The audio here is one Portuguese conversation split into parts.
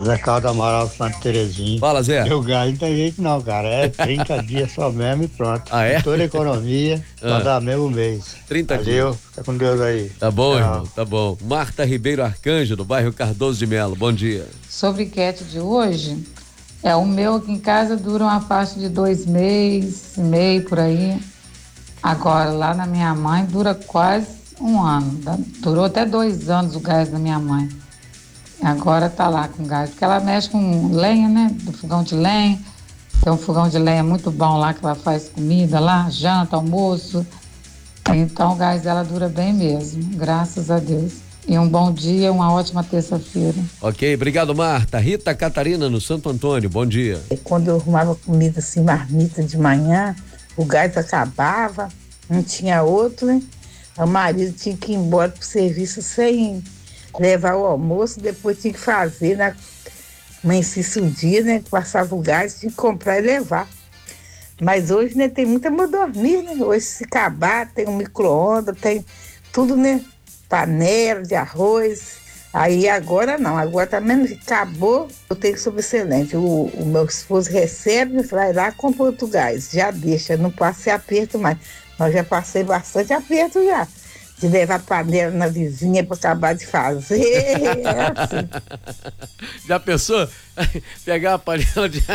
Zé Carlos do Amaral, Santa Terezinha. Fala, Zé. Meu gás não tem jeito não, cara. É 30 dias só mesmo e pronto. Ah, é? Toda a economia pra dar mesmo mês. 30 Valeu, dias. fica com Deus aí. Tá bom, Tchau. irmão, tá bom. Marta Ribeiro Arcanjo, do bairro Cardoso de Melo. Bom dia. Sobre enquete de hoje, o meu aqui em casa dura uma faixa de 2 meses e meio por aí. Agora, lá na minha mãe, dura quase um ano. Durou até 2 anos o gás da minha mãe. Agora tá lá com gás, porque ela mexe com lenha, né? Do fogão de lenha. Tem um fogão de lenha muito bom lá, que ela faz comida lá, janta, almoço. Então o gás dela dura bem mesmo, graças a Deus. E um bom dia, uma ótima terça-feira. Ok, obrigado, Marta. Rita Catarina, no Santo Antônio, bom dia. Quando eu arrumava comida assim, marmita de manhã, o gás acabava, não tinha outro, né? O marido tinha que ir embora pro serviço sem levar o almoço, depois tinha que fazer, né? Amanhecia o dia, né? Passava o gás, tinha que comprar e levar. Mas hoje, né, tem muita modernia, né? Hoje, se acabar, tem um micro-ondas, tem tudo, né? Panela de arroz. Aí agora não, agora também acabou, eu tenho que ser excelente. O meu esposo recebe, vai lá, compra outro gás, já deixa, não passa aperto mais. Nós já passei bastante aperto já. De levar panela na vizinha para acabar de fazer. É assim. Já pensou? Pegar a panela de...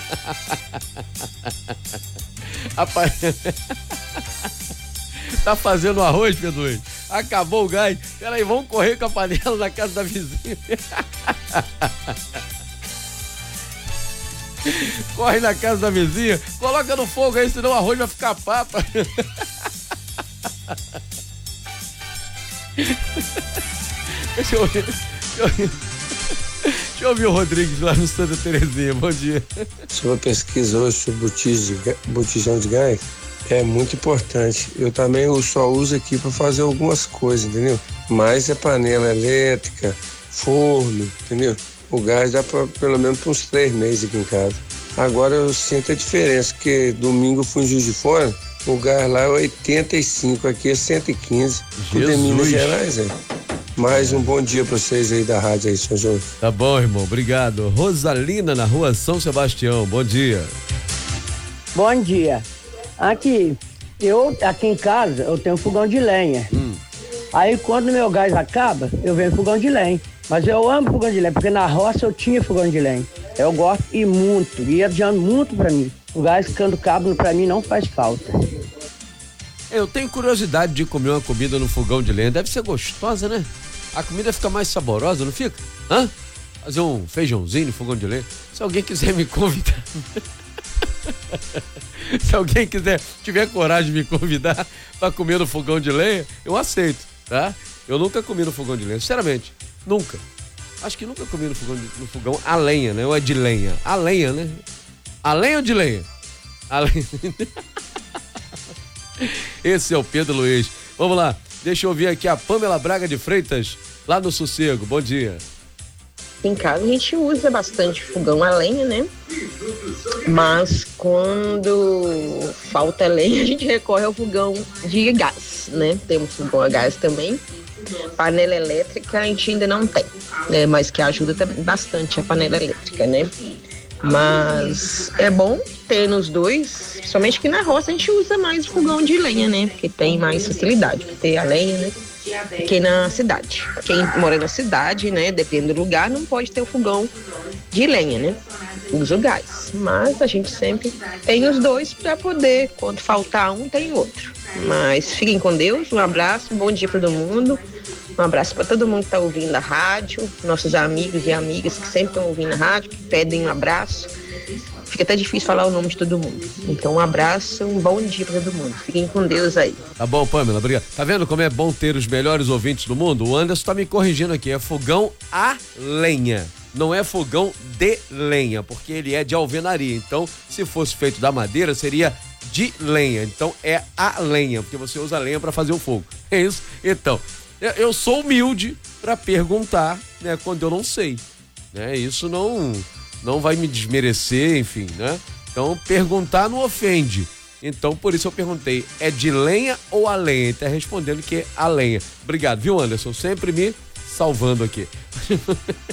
a panela... Tá fazendo arroz, Pedro? Acabou o gás. Peraí, vamos correr com a panela na casa da vizinha. Corre na casa da vizinha, coloca no fogo aí, senão o arroz vai ficar papa. Deixa eu ouvir o Rodrigues lá no Santa Terezinha. Bom dia. Sua pesquisa hoje sobre botijão de gás é muito importante. Eu também só uso aqui para fazer algumas coisas, entendeu? Mas é panela elétrica, forno, entendeu? O gás dá pra, pelo menos para uns 3 meses aqui em casa. Agora eu sinto a diferença, porque domingo eu fui em Juiz de Fora, o gás lá é 85, aqui é 115. Tudo em Minas Gerais, Mais um bom dia pra vocês aí da rádio aí, São João. Tá bom, irmão, obrigado. Rosalina, na rua São Sebastião, bom dia. Bom dia. Aqui em casa, eu tenho um fogão de lenha. Aí quando meu gás acaba, eu venho fogão de lenha. Mas eu amo fogão de lenha, porque na roça eu tinha fogão de lenha. Eu gosto e muito, e adianta muito pra mim. O gás quando acaba, pra mim não faz falta. Eu tenho curiosidade de comer uma comida no fogão de lenha, deve ser gostosa, né? A comida fica mais saborosa, não fica? Hã? Fazer um feijãozinho no fogão de lenha. Se alguém quiser me convidar... Se alguém tiver coragem de me convidar pra comer no fogão de lenha, eu aceito, tá? Eu nunca comi no fogão de lenha, sinceramente, nunca. Acho que nunca comi no fogão a lenha, né? Ou é de lenha? A lenha, né? A lenha ou de lenha? A lenha. Esse é o Pedro Luiz. Vamos lá, deixa eu ouvir aqui a Pamela Braga de Freitas, lá no Sossego. Bom dia. Em casa a gente usa bastante fogão a lenha, né? Mas quando falta lenha, a gente recorre ao fogão de gás, né? Temos fogão a gás também. Panela elétrica a gente ainda não tem, né? Mas que ajuda bastante a panela elétrica, né? Mas é bom ter nos dois, principalmente que na roça a gente usa mais o fogão de lenha, né? Porque tem mais facilidade de ter a lenha, né? Que na cidade. Quem mora na cidade, né, dependendo do lugar, não pode ter o fogão de lenha, né? Usa o gás. Mas a gente sempre tem os dois para poder, quando faltar um, tem o outro. Mas fiquem com Deus, um abraço, bom dia para todo mundo. Um abraço para todo mundo que está ouvindo a rádio, nossos amigos e amigas que sempre estão ouvindo a rádio, que pedem um abraço. Fica até difícil falar o nome de todo mundo. Então um abraço, um bom dia para todo mundo. Fiquem com Deus aí. Tá bom, Pamela, obrigado. Tá vendo como é bom ter os melhores ouvintes do mundo? O Anderson tá me corrigindo aqui, é fogão a lenha. Não é fogão de lenha, porque ele é de alvenaria. Então, se fosse feito da madeira, seria de lenha. Então, é a lenha, porque você usa a lenha para fazer o fogo. É isso? Então, eu sou humilde para perguntar, né, quando eu não sei. Né? Isso não vai me desmerecer, enfim, né? Então, perguntar não ofende. Então, por isso eu perguntei, é de lenha ou a lenha? Ele tá respondendo que é a lenha. Obrigado, viu, Anderson? Sempre me salvando aqui.